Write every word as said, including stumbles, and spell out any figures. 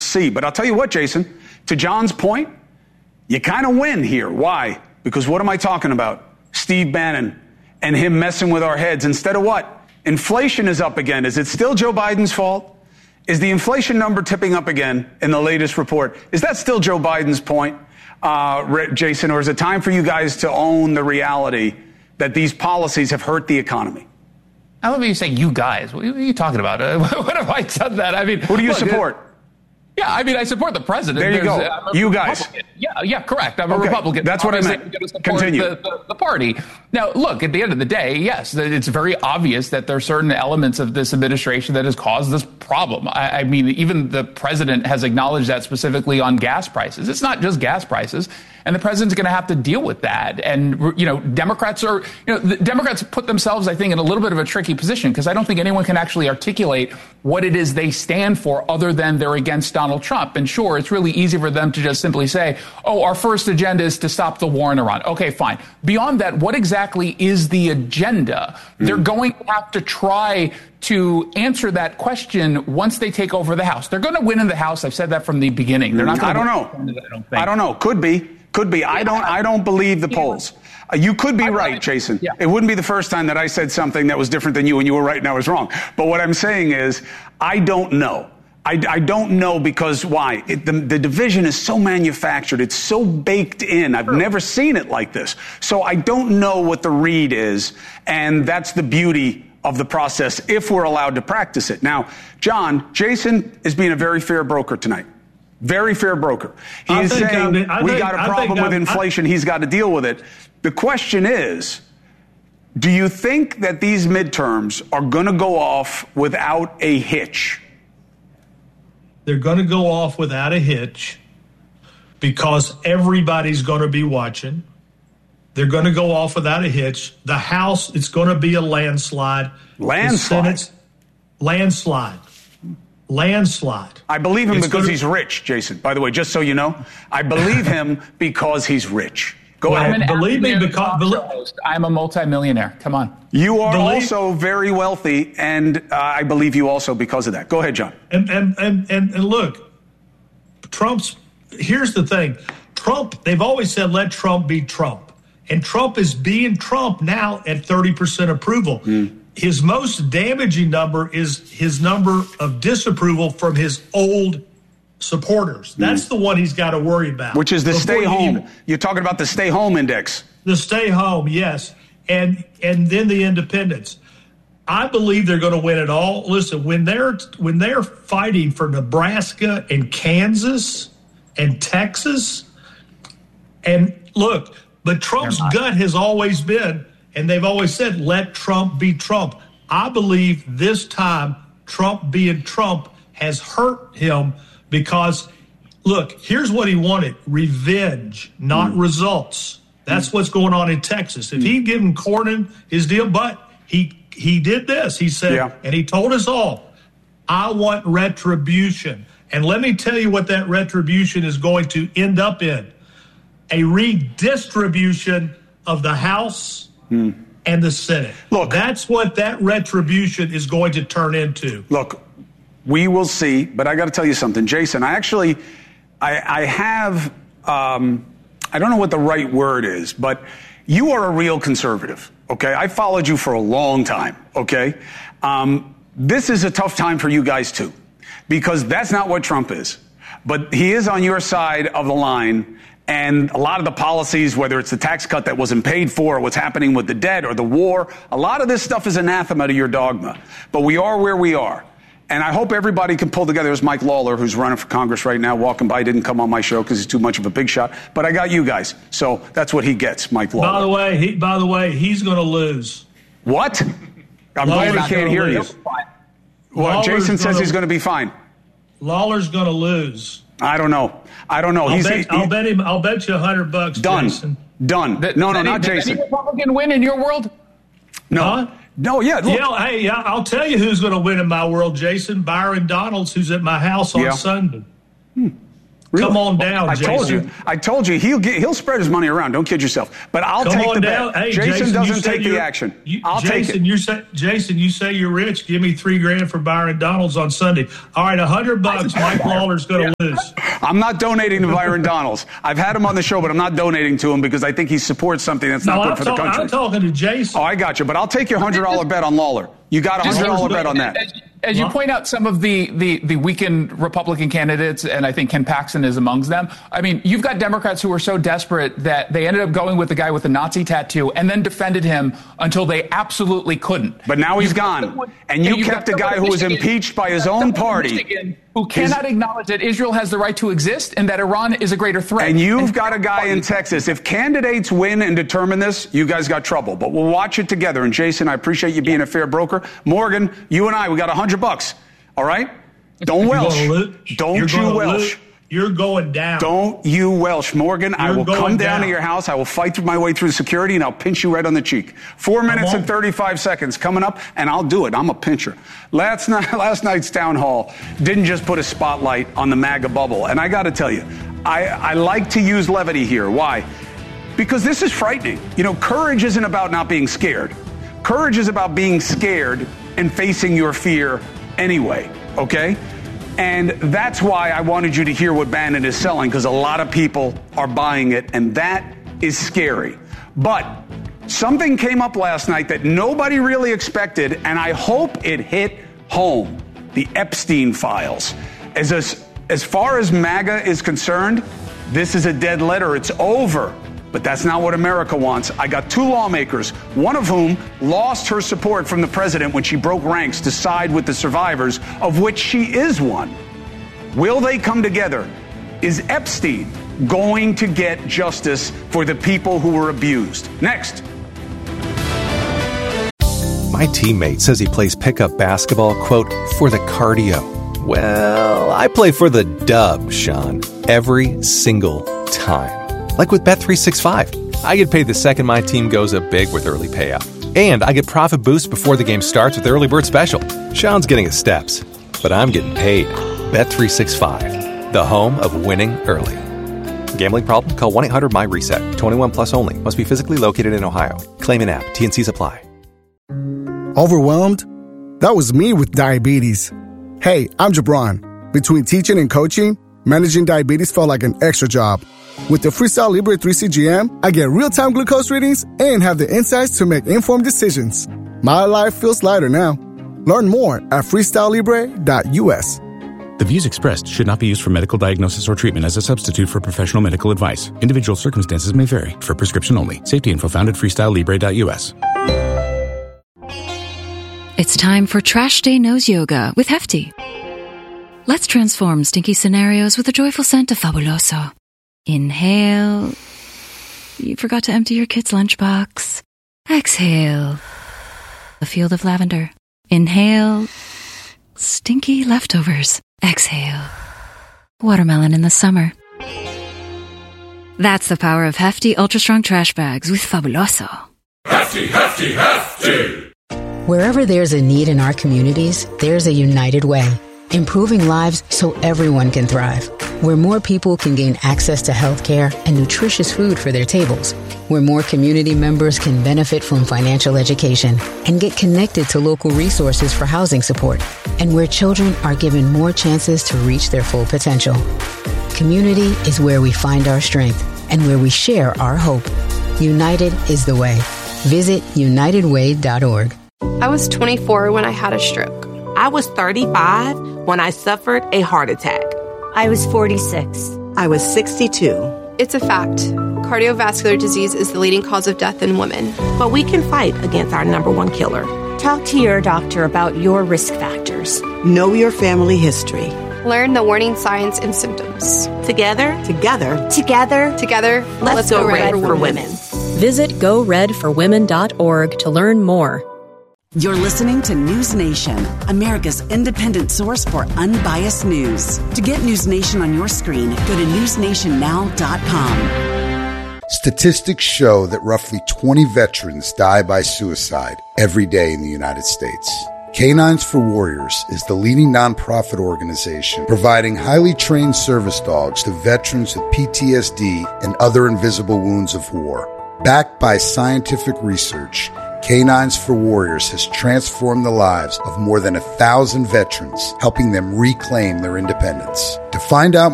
see. But I'll tell you what, Jason, to John's point, you kind of win here. Why? Because what am I talking about? Steve Bannon and him messing with our heads. Instead of what? Inflation is up again. Is it still Joe Biden's fault? Is the inflation number tipping up again in the latest report? Is that still Joe Biden's point, uh, Jason? Or is it time for you guys to own the reality that these policies have hurt the economy? I love you say you guys. What are you talking about? Uh, what have I done that? I mean, who do you look, support? Yeah, I mean, I support the president. There you There's, go. uh, You guys. Yeah, yeah, correct. I'm a okay. Republican. That's what I meant. I'm going to support Continue. The, the, the party. Now, look, at the end of the day, yes, it's very obvious that there are certain elements of this administration that has caused this problem. I, I mean, even the president has acknowledged that specifically on gas prices. It's not just gas prices. And the president's going to have to deal with that. And, you know, Democrats are, you know, the Democrats put themselves, I think, in a little bit of a tricky position because I don't think anyone can actually articulate what it is they stand for other than they're against Donald Trump. And sure, it's really easy for them to just simply say, oh, our first agenda is to stop the war in Iran. Okay, fine. Beyond that, what exactly is the agenda? Mm. They're going to have to try to answer that question once they take over the House. They're going to win in the House. I've said that from the beginning. They're not going to I don't know. I don't, I don't know. Could be. Could be. I don't I don't believe the polls. Uh, you could be right, Jason. Yeah. It wouldn't be the first time that I said something that was different than you and you were right and I was wrong. But what I'm saying is I don't know. I, I don't know because why? It, the, the division is so manufactured. It's so baked in. I've Sure. never seen it like this. So I don't know what the read is. And that's the beauty of the process if we're allowed to practice it. Now, John, Jason is being a very fair broker tonight. Very fair broker. He I is think saying I mean, I we think, got a I problem with I, inflation. He's got to deal with it. The question is, do you think that these midterms are going to go off without a hitch? They're going to go off without a hitch because everybody's going to be watching. They're going to go off without a hitch. The House, it's going to be a landslide. Landslide? The Senate's landslide. Landslide. I believe him It's because gonna- he's rich, Jason. By the way, just so you know, I believe him because he's rich. Go Well, ahead. I'm an Believe me, African-American because- talk belie- show host. I'm a multimillionaire. Come on. You are Believe- also very wealthy, and uh, I believe you also because of that. Go ahead, John. And, and, and, and, and look, Trump's, here's the thing. Trump, they've always said, let Trump be Trump. And Trump is being Trump now at thirty percent approval. Mm. His most damaging number is his number of disapproval from his old supporters. That's mm. the one he's got to worry about. Which is the Before stay you home. even- You're talking about the stay home index. The stay home, yes. And and then the independents. I believe they're going to win it all. Listen, when they're when they're fighting for Nebraska and Kansas and Texas, and look, but Trump's gut has always been, and they've always said, let Trump be Trump. I believe this time Trump being Trump has hurt him because, look, here's what he wanted: revenge, not mm. results. That's mm. what's going on in Texas. If mm. he'd given Cornyn his deal, but he he did this. He said, yeah. and he told us all, I want retribution. And let me tell you what that retribution is going to end up in. A redistribution of the House mm. and the Senate. Look, that's what that retribution is going to turn into. Look, we will see, but I got to tell you something, Jason. I actually, I, I have, um, I don't know what the right word is, but you are a real conservative. Okay, I followed you for a long time. Okay, um, this is a tough time for you guys too, because that's not what Trump is. But he is on your side of the line. And a lot of the policies, whether it's the tax cut that wasn't paid for, or what's happening with the debt or the war, a lot of this stuff is anathema to your dogma. But we are where we are. And I hope everybody can pull together. There's Mike Lawler, who's running for Congress right now, walking by. Didn't come on my show because he's too much of a big shot. But I got you guys. So that's what he gets, Mike Lawler. By the way, he, by the way, he's going to lose. What? I'm glad he can't hear you. Well, Jason says he's going to be fine. Lawler's going to lose. I don't know. I don't know. I'll, He's, bet, he, I'll bet him. I'll bet you a hundred bucks. Done. Jason. Done. Th- no, no, any, not Jason. Any Republican win in your world? No. Huh? No. Yeah. Look. Yeah. Hey, yeah, I'll tell you who's going to win in my world, Jason. Byron Donalds, who's at my house on yeah. Sunday. Hmm. Really? Come on down, I Jason. told you. I told you he'll get, he'll spread his money around. Don't kid yourself. But I'll Come take on the down. bet. Hey, Jason, Jason doesn't take the you're- action. You, I'll Jason, take it. You say, Jason, you say you're rich. Give me three grand for Byron Donalds on Sunday. All right, a hundred bucks. Mike Lawler's going to yeah. lose. I'm not donating to Byron Donalds. I've had him on the show, but I'm not donating to him because I think he supports something that's No, not good I'm, for talk, the country. I'm talking to Jason. Oh, I got you. But I'll take your one hundred dollars bet on Lawler. You got a one hundred dollars bet on that. As, as you point out, some of the, the, the weakened Republican candidates, and I think Ken Paxton is amongst them. I mean, you've got Democrats who were so desperate that they ended up going with the guy with the Nazi tattoo and then defended him until they absolutely couldn't. But now he's You've gone. someone, and you you've kept a guy who was Michigan, impeached by his own party. Michigan, who cannot is, acknowledge that Israel has the right to exist and that Iran is a greater threat. And you've and got a guy in Texas. If candidates win and determine this, you guys got trouble. But we'll watch it together. And Jason, I appreciate you being a fair broker. Morgan, you and I, we got a hundred bucks. All right? Don't welch. Don't You're you welch. Lose. You're going down. Don't you welch. Morgan, You're I will come down, down to your house. I will fight my way through security, and I'll pinch you right on the cheek. Four minutes and thirty-five seconds coming up, and I'll do it. I'm a pincher. Last night, last night's town hall didn't just put a spotlight on the MAGA bubble. And I got to tell you, I, I like to use levity here. Why? Because this is frightening. You know, courage isn't about not being scared. Courage is about being scared and facing your fear anyway, okay? And that's why I wanted you to hear what Bannon is selling, because a lot of people are buying it, and that is scary. But something came up last night that nobody really expected, and I hope it hit home. The Epstein files. As, as, as far as MAGA is concerned, this is a dead letter. It's over. But that's not what America wants. I got two lawmakers, one of whom lost her support from the president when she broke ranks to side with the survivors, of which she is one. Will they come together? Is Epstein going to get justice for the people who were abused? Next. My teammate says he plays pickup basketball, quote, for the cardio. Well, I play for the dub, Sean, every single time. Like with Bet three sixty-five. I get paid the second my team goes up big with early payout. And I get profit boost before the game starts with Early Bird Special. Sean's getting his steps, but I'm getting paid. Bet three sixty-five, the home of winning early. Gambling problem? Call one eight hundred M Y reset. twenty-one plus only. Must be physically located in Ohio. Claim an app. T and C's apply. Overwhelmed? That was me with diabetes. Hey, I'm Jabron. Between teaching and coaching, managing diabetes felt like an extra job. With the Freestyle Libre three C G M, I get real-time glucose readings and have the insights to make informed decisions. My life feels lighter now. Learn more at freestyle libre dot u s. The views expressed should not be used for medical diagnosis or treatment as a substitute for professional medical advice. Individual circumstances may vary. For prescription only. Safety info found at freestyle libre dot u s. It's time for Trash Day Nose Yoga with Hefty. Let's transform stinky scenarios with a joyful scent of Fabuloso. Inhale. You forgot to empty your kid's lunchbox. Exhale. A field of lavender. Inhale. Stinky leftovers. Exhale. Watermelon in the summer. That's the power of Hefty Ultra Strong Trash Bags with Fabuloso. Hefty, hefty, hefty! Wherever there's a need in our communities, there's a United Way. Improving lives so everyone can thrive. Where more people can gain access to health care and nutritious food for their tables. Where more community members can benefit from financial education and get connected to local resources for housing support. And where children are given more chances to reach their full potential. Community is where we find our strength and where we share our hope. United is the way. Visit united way dot org. I was twenty-four when I had a stroke. I was thirty-five when I suffered a heart attack. I was forty-six. I was sixty-two. It's a fact. Cardiovascular disease is the leading cause of death in women. But we can fight against our number one killer. Talk to your doctor about your risk factors. Know your family history. Learn the warning signs and symptoms. Together, together, together, together, let's, let's go, go red, red for, for women. women. Visit go red for women dot org to learn more. You're listening to News Nation, America's independent source for unbiased news. To get News Nation on your screen, go to news nation now dot com. Statistics show that roughly twenty veterans die by suicide every day in the United States. Canines for Warriors is the leading nonprofit organization providing highly trained service dogs to veterans with P T S D and other invisible wounds of war. Backed by scientific research, Canines for Warriors has transformed the lives of more than a thousand veterans, helping them reclaim their independence. To find out